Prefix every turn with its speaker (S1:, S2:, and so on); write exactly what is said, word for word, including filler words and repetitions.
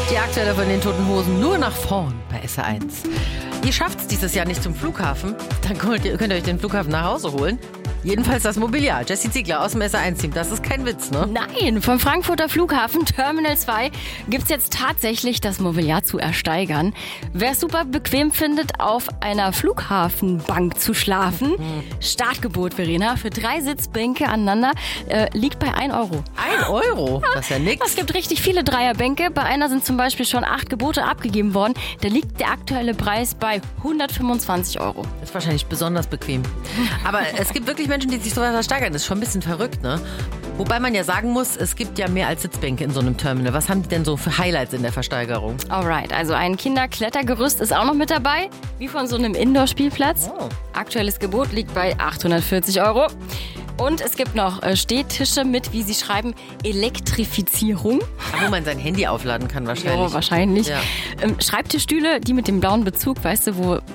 S1: Die aktuelle von den Toten Hosen nur nach vorn bei S R eins. Ihr schafft es dieses Jahr nicht zum Flughafen, dann könnt ihr, könnt ihr euch den Flughafen nach Hause holen. Jedenfalls das Mobiliar. Jessie Ziegler aus dem S R eins Team. Das ist kein Witz, ne?
S2: Nein, vom Frankfurter Flughafen Terminal zwei gibt es jetzt tatsächlich das Mobiliar zu ersteigern. Wer es super bequem findet, auf einer Flughafenbank zu schlafen, mhm. Startgebot, Verena, für drei Sitzbänke aneinander äh, liegt bei ein Euro.
S1: ein Euro? Das ist ja nix.
S2: Es gibt richtig viele Dreierbänke. Bei einer sind zum Beispiel schon acht Gebote abgegeben worden. Da liegt der aktuelle Preis bei hundertfünfundzwanzig Euro.
S1: Ist wahrscheinlich besonders bequem. Aber es gibt wirklich Menschen, die sich sowas versteigern. Das ist schon ein bisschen verrückt, ne? Wobei man ja sagen muss, es gibt ja mehr als Sitzbänke in so einem Terminal. Was haben die denn so für Highlights in der Versteigerung?
S2: Alright, also ein Kinderklettergerüst ist auch noch mit dabei, wie von so einem Indoor-Spielplatz.
S1: Oh.
S2: Aktuelles Gebot liegt bei achthundertvierzig Euro. Und es gibt noch Stehtische mit, wie sie schreiben, Elektrifizierung.
S1: Wo man sein Handy aufladen kann wahrscheinlich.
S2: Ja, wahrscheinlich.
S1: Ja.
S2: Ähm, Schreibtischstühle, die mit dem blauen Bezug, weißt du, wo